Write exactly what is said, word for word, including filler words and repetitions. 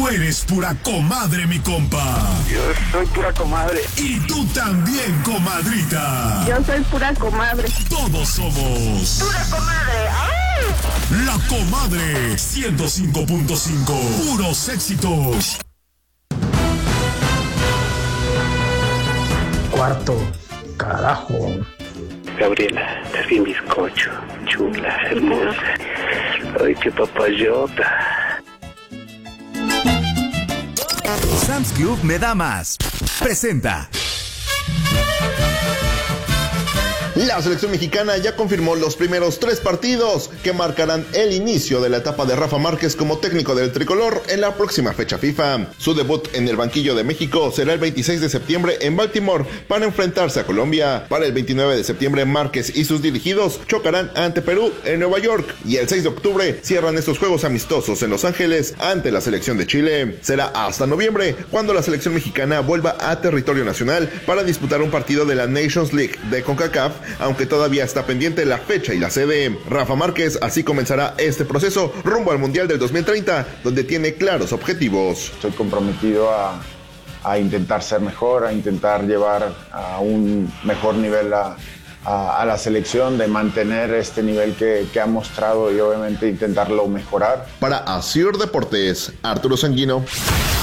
Tú eres pura comadre, mi compa. Yo soy pura comadre. Y tú también, comadrita. Yo soy pura comadre. Todos somos pura comadre. ¡Ay! La Comadre ciento cinco punto cinco. Puros éxitos. Cuarto, carajo. Gabriela, estás bien bizcocho, chula, hermosa. Ay, qué papayota. Sam's Club me da más. Presenta. La selección mexicana ya confirmó los primeros tres partidos que marcarán el inicio de la etapa de Rafa Márquez como técnico del tricolor en la próxima fecha FIFA. Su debut en el banquillo de México será el veintiséis de septiembre en Baltimore para enfrentarse a Colombia. Para el veintinueve de septiembre, Márquez y sus dirigidos chocarán ante Perú en Nueva York, y el seis de octubre cierran estos juegos amistosos en Los Ángeles ante la selección de Chile. Será hasta noviembre cuando la selección mexicana vuelva a territorio nacional para disputar un partido de la Nations League de CONCACAF, aunque todavía está pendiente la fecha y la sede. Rafa Márquez así comenzará este proceso rumbo al Mundial del dos mil treinta, donde tiene claros objetivos. Estoy comprometido a, a intentar ser mejor, a intentar llevar a un mejor nivel a, a, a la selección, de mantener este nivel que, que ha mostrado y obviamente intentarlo mejorar. Para Asir Deportes, Arturo Sanguino.